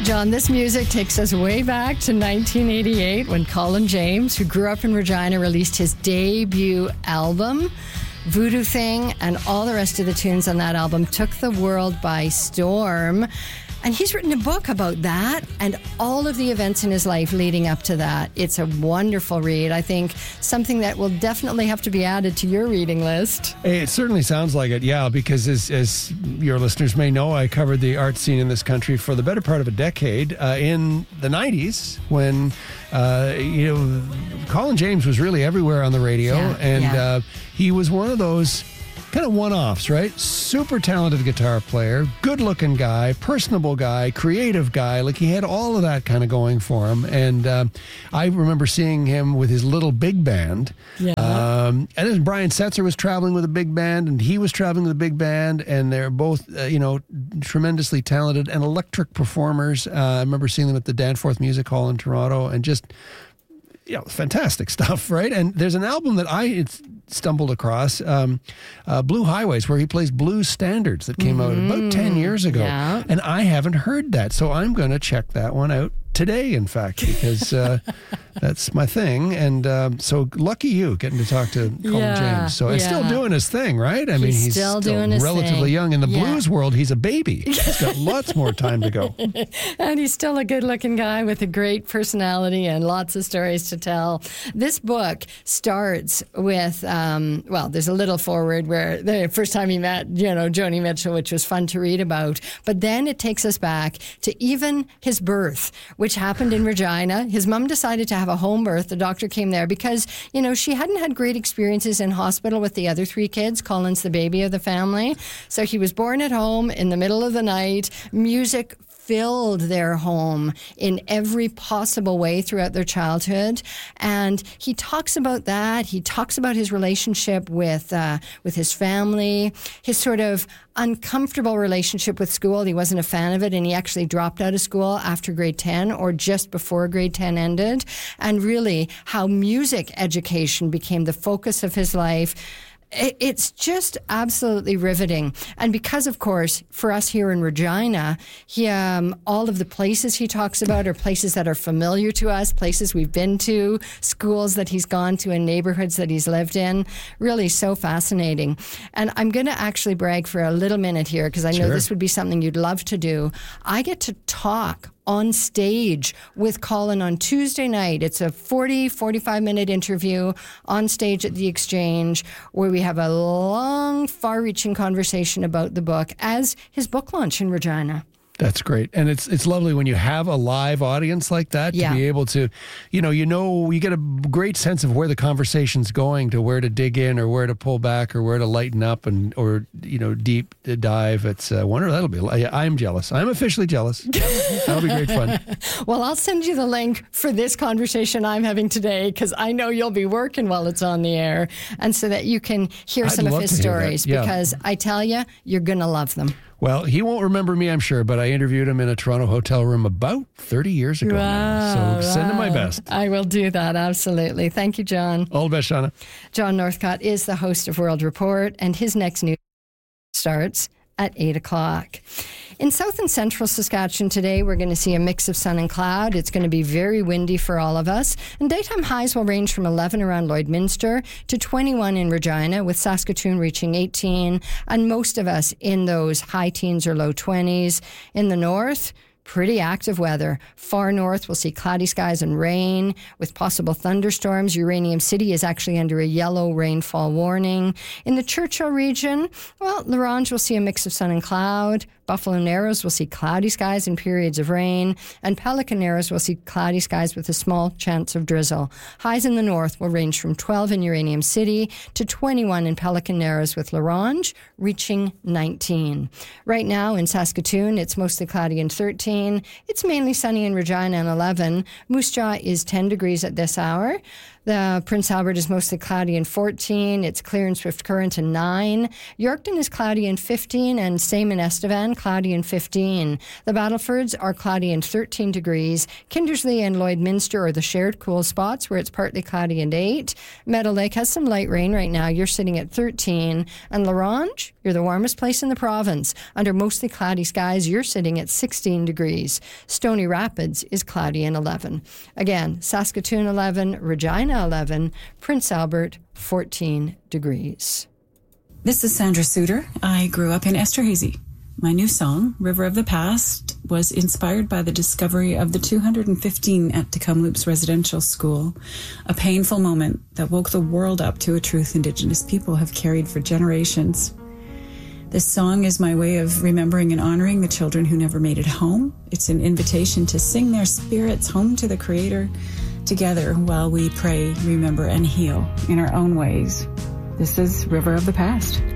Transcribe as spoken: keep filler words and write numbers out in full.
John, this music takes us way back to nineteen eighty-eight when Colin James, who grew up in Regina, released his debut album, Voodoo Thing, and all the rest of the tunes on that album took the world by storm. And he's written a book about that and all of the events in his life leading up to that. It's a wonderful read. I think something that will definitely have to be added to your reading list. It certainly sounds like it, yeah, because as, as your listeners may know, I covered the art scene in this country for the better part of a decade uh, in the nineties when, uh, you know, Colin James was really everywhere on the radio. Yeah, and yeah. Uh, he was one of those kind of one-offs, right? Super talented guitar player, good-looking guy, personable guy, creative guy. Like, he had all of that kind of going for him. And uh, I remember seeing him with his little big band. Yeah. Um, and then Brian Setzer was traveling with a big band, and he was traveling with a big band, and they're both, uh, you know, tremendously talented and electric performers. Uh, I remember seeing them at the Danforth Music Hall in Toronto, and just, you know, fantastic stuff, right? And there's an album that I it's stumbled across, um, uh, Blue Highways, where he plays blues standards that came mm-hmm. out about ten years ago. Yeah. And I haven't heard that, so I'm going to check that one out today, in fact, because uh, that's my thing. And um, so lucky you getting to talk to Colin yeah, James. So, and yeah. still doing his thing, right? I he's mean, he's still, still doing his relatively thing. young. In the yeah. blues world, he's a baby. He's got lots more time to go. And he's still a good-looking guy with a great personality and lots of stories to tell. This book starts with, um, well, there's a little forward where the first time he met, you know, Joni Mitchell, which was fun to read about. But then it takes us back to even his birth, which happened in Regina. His mom decided to have a home birth. The doctor came there because, you know, she hadn't had great experiences in hospital with the other three kids. Colin's the baby of the family. So he was born at home in the middle of the night. Music filled their home in every possible way throughout their childhood. And he talks about that. He talks about his relationship with uh, with his family, his sort of uncomfortable relationship with school. He wasn't a fan of it, and he actually dropped out of school after grade ten or just before grade ten ended. And really how music education became the focus of his life. It's just absolutely riveting. And because, of course, for us here in Regina, he, um, all of the places he talks about are places that are familiar to us, places we've been to, schools that he's gone to, and neighborhoods that he's lived in. Really so fascinating. And I'm going to actually brag for a little minute here, because I know Sure. this would be something you'd love to do. I get to talk on stage with Colin on Tuesday night. It's a forty, forty-five minute interview on stage at the Exchange where we have a long, far-reaching conversation about the book as his book launch in Regina. That's great. And it's it's lovely when you have a live audience like that to Yeah. be able to, you know, you know, you get a great sense of where the conversation's going, to where to dig in or where to pull back or where to lighten up and, or, you know, deep dive. It's uh, wonderful. That'll be, I'm jealous. I'm officially jealous. That'll be great fun. Well, I'll send you the link for this conversation I'm having today, because I know you'll be working while it's on the air, and so that you can hear I'd some of love his to hear that. stories, Yeah. because I tell you, you're going to love them. Well, he won't remember me, I'm sure, but I interviewed him in a Toronto hotel room about thirty years ago now. Wow, So send him my wow. best. I will do that, absolutely. Thank you, John. All the best, Shauna. John Northcott is the host of World Report, and his next news starts at eight o'clock. In south and central Saskatchewan today, we're going to see a mix of sun and cloud. It's going to be very windy for all of us. And daytime highs will range from eleven around Lloydminster to twenty-one in Regina, with Saskatoon reaching eighteen, and most of us in those high teens or low twenties. In the north, pretty active weather. Far north, we'll see cloudy skies and rain with possible thunderstorms. Uranium City is actually under a yellow rainfall warning. In the Churchill region, well, La Ronge will see a mix of sun and cloud. Buffalo Narrows will see cloudy skies and periods of rain. And Pelican Narrows will see cloudy skies with a small chance of drizzle. Highs in the north will range from twelve in Uranium City to twenty-one in Pelican Narrows, with La Ronge reaching nineteen. Right now in Saskatoon, it's mostly cloudy and thirteen. It's mainly sunny in Regina and eleven. Moose Jaw is ten degrees at this hour. The Prince Albert is mostly cloudy and fourteen. It's clear and swift current and nine. Yorkton is cloudy and fifteen, and same in Estevan, cloudy and fifteen. The Battlefords are cloudy and thirteen degrees. Kindersley and Lloydminster are the shared cool spots where it's partly cloudy and eight. Meadow Lake has some light rain right now. You're sitting at thirteen. And La Ronge, you're the warmest place in the province. Under mostly cloudy skies, you're sitting at sixteen degrees. Stony Rapids is cloudy and eleven. Again, Saskatoon eleven, Regina eleven, Prince Albert fourteen degrees. This is Sandra Suter. I grew up in Esterhazy. My new song, River of the Past, was inspired by the discovery of the two hundred fifteen at Tecumloops Residential School, a painful moment that woke the world up to a truth Indigenous people have carried for generations. This song is my way of remembering and honoring the children who never made it home. It's an invitation to sing their spirits home to the Creator together while we pray, remember, and heal in our own ways. This is River of the Past.